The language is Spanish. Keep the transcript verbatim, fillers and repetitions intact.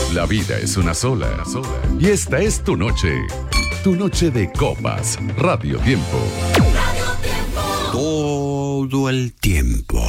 La vida es una sola, sola. Y esta es tu noche. Tu noche de copas. Radio Tiempo. Todo el tiempo.